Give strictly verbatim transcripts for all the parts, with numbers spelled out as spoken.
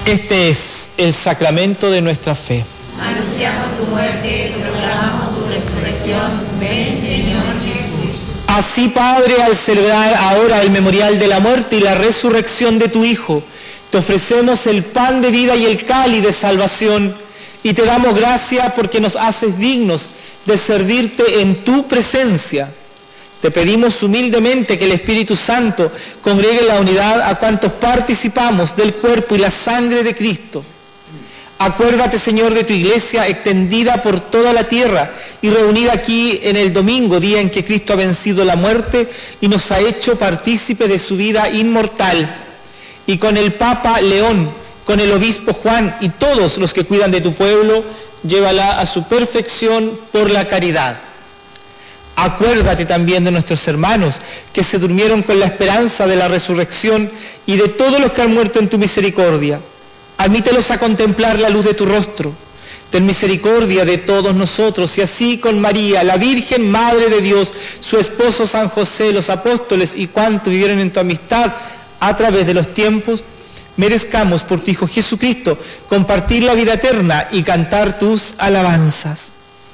Este es el sacramento de nuestra fe. Anunciamos tu muerte, proclamamos tu resurrección. Ven, Señor Jesús. Así, Padre, al celebrar ahora el memorial de la muerte y la resurrección de tu Hijo, te ofrecemos el pan de vida y el cáliz de salvación, y te damos gracias porque nos haces dignos de servirte en tu presencia. Te pedimos humildemente que el Espíritu Santo congregue la unidad a cuantos participamos del cuerpo y la sangre de Cristo. Acuérdate, Señor, de tu iglesia extendida por toda la tierra y reunida aquí en el domingo, día en que Cristo ha vencido la muerte y nos ha hecho partícipe de su vida inmortal. Y con el Papa León, con el Obispo Juan y todos los que cuidan de tu pueblo, llévala a su perfección por la caridad. Acuérdate también de nuestros hermanos que se durmieron con la esperanza de la resurrección y de todos los que han muerto en tu misericordia. Admítelos a contemplar la luz de tu rostro. Ten misericordia de todos nosotros y así con María, la Virgen Madre de Dios, su esposo San José, los apóstoles y cuantos vivieron en tu amistad a través de los tiempos, merezcamos por tu Hijo Jesucristo compartir la vida eterna y cantar tus alabanzas.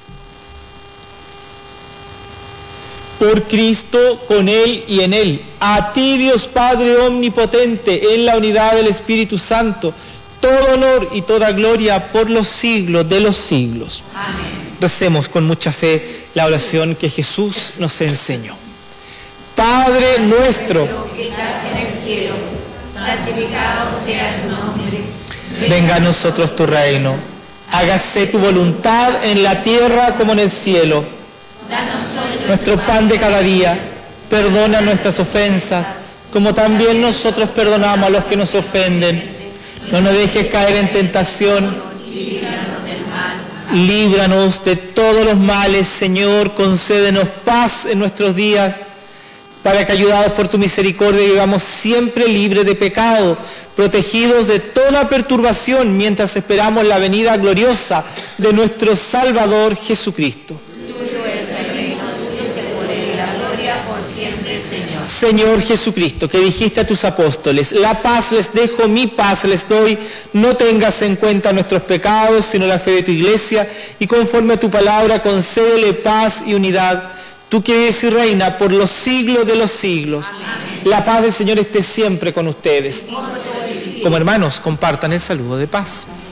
Por Cristo, con Él y en Él, a ti, Dios Padre omnipotente, en la unidad del Espíritu Santo, todo honor y toda gloria por los siglos de los siglos. Amén. Recemos con mucha fe la oración que Jesús nos enseñó. Padre nuestro, que estás en el cielo, santificado sea tu nombre. venga a nosotros tu reino. Hágase tu voluntad en la tierra como en el cielo. Danos hoy Nuestro pan de cada día, perdona nuestras ofensas, como también nosotros perdonamos a los que nos ofenden. No nos dejes caer en tentación, líbranos del mal. líbranos de todos los males, Señor, concédenos paz en nuestros días, para que, ayudados por tu misericordia, vivamos siempre libres de pecado, protegidos de toda perturbación, mientras esperamos la venida gloriosa de nuestro Salvador Jesucristo. Señor Jesucristo, que dijiste a tus apóstoles, la paz les dejo, mi paz les doy, no tengas en cuenta nuestros pecados, sino la fe de tu iglesia, y conforme a tu palabra, concédele paz y unidad. Tú que vives y reina por los siglos de los siglos. Amén. La paz del Señor esté siempre con ustedes. Como hermanos, compartan el saludo de paz.